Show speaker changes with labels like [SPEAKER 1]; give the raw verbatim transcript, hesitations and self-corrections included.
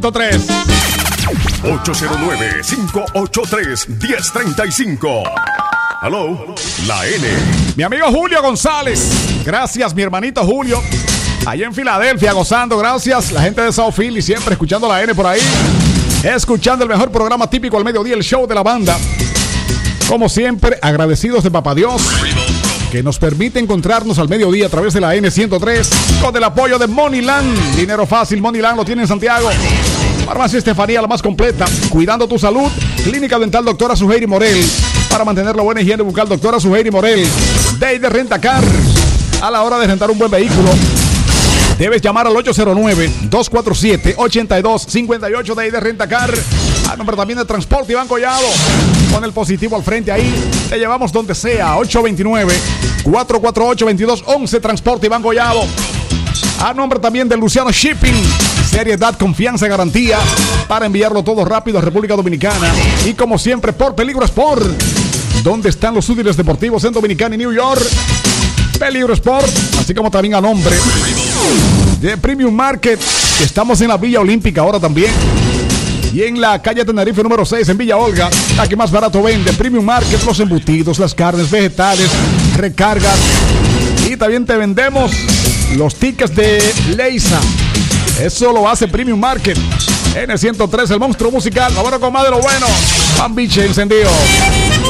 [SPEAKER 1] tres.
[SPEAKER 2] ocho cero nueve, cinco ocho tres, uno cero tres cinco. Hello, la N.
[SPEAKER 1] Mi amigo Julio González. Gracias, mi hermanito Julio. Allá en Filadelfia, gozando. Gracias, la gente de South Philly, siempre escuchando la N por ahí. Escuchando el mejor programa típico al mediodía, el show de la banda. Como siempre, agradecidos de Papá Dios, que nos permite encontrarnos al mediodía a través de la N ciento tres, con el apoyo de Moneyland. Dinero fácil, Moneyland lo tiene en Santiago. Farmacia Estefanía, la más completa. Cuidando tu salud. Clínica Dental Doctora Suheiri Morel. Para mantener la buena higiene bucal, Doctora Suheiri Morel. Day de Rentacar. A la hora de rentar un buen vehículo, debes llamar al ocho cero nueve, dos cuatro siete, ocho dos cinco ocho. Day de Rentacar. A nombre también de Transporte Iván Collado. Con el positivo al frente ahí, te llevamos donde sea. ocho dos nueve, cuatro cuatro ocho, dos dos uno uno. Transporte Iván Collado. A nombre también de Luciano Shipping. Seriedad, confianza y garantía para enviarlo todo rápido a República Dominicana. Y como siempre, por Peligro Sport. ¿Dónde están los útiles deportivos en Dominicana y New York? Peligro Sport. Así como también a nombre de Premium Market. Estamos en la Villa Olímpica ahora también. Y en la calle Tenerife número seis, en Villa Olga, la que más barato vende. Premium Market, los embutidos, las carnes, vegetales, recargas. Y también te vendemos los tickets de Leisa. Eso lo hace Premium Market. N ciento tres, el monstruo musical. Lo bueno con más de lo bueno. Pan Biche encendido.